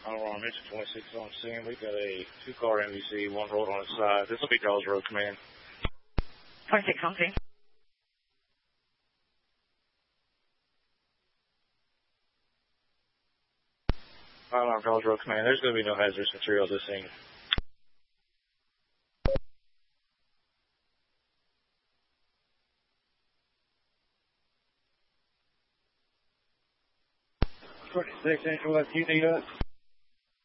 Alarm Engine 26 on scene. We've got a 2-car MVC, 1 road on its side. This will be Dawes Road Command. 26 on scene. Alarm Dawes Road Command. There's going to be no hazardous material at this scene. Six Angel, you need us?